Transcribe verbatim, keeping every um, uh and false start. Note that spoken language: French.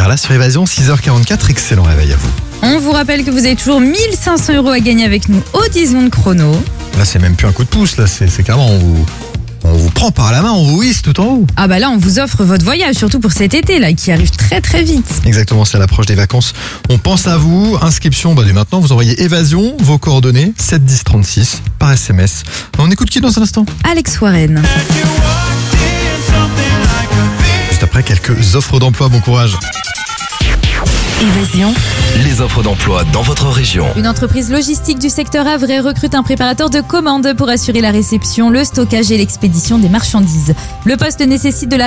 faire là sur Évasion, six heures quarante-quatre. Excellent réveil à vous. On vous rappelle que vous avez toujours mille cinq cents euros à gagner avec nous au dix secondes chrono. Là, c'est même plus un coup de pouce, là, c'est, c'est carrément, on vous, on vous prend par la main, on vous hisse tout en haut. Ah bah là, on vous offre votre voyage, surtout pour cet été là, qui arrive très très vite. Exactement, c'est à l'approche des vacances. On pense à vous. Inscription, bah, dès maintenant, vous envoyez Évasion, vos coordonnées, sept dix trente-six par S M S. On écoute qui dans un instant ? Alex Warren. Juste après, quelques offres d'emploi, bon courage. Évasion, les offres d'emploi dans votre région. Une entreprise logistique du secteur Havrais recrute un préparateur de commandes pour assurer la réception, le stockage et l'expédition des marchandises. Le poste nécessite de la